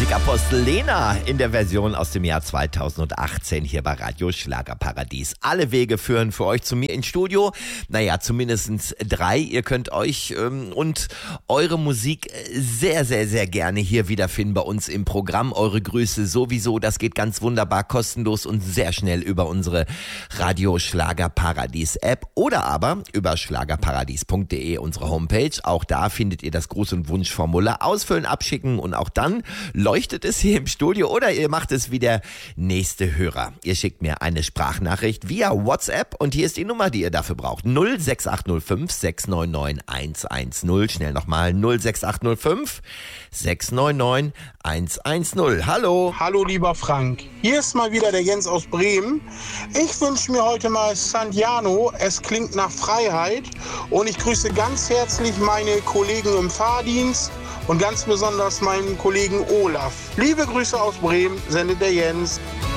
Musikapostel Lena in der Version aus dem Jahr 2018 hier bei Radio Schlagerparadies. Alle Wege führen für euch zu mir ins Studio. Naja, zumindest 3. Ihr könnt euch und eure Musik sehr, sehr, sehr gerne hier wiederfinden bei uns im Programm. Eure Grüße sowieso, das geht ganz wunderbar kostenlos und sehr schnell über unsere Radio Schlagerparadies App oder aber über schlagerparadies.de, unsere Homepage. Auch da findet ihr das Gruß- und Wunschformular ausfüllen, abschicken und auch dann leuchtet es hier im Studio oder ihr macht es wie der nächste Hörer. Ihr schickt mir eine Sprachnachricht via WhatsApp und hier ist die Nummer, die ihr dafür braucht. 06805 699 110. Schnell nochmal 06805 699 110. Hallo. Hallo lieber Frank, hier ist mal wieder der Jens aus Bremen. Ich wünsche mir heute mal Santiano, es klingt nach Freiheit und ich grüße ganz herzlich meine Kollegen im Fahrdienst und ganz besonders meinen Kollegen Olaf. Liebe Grüße aus Bremen, sendet der Jens.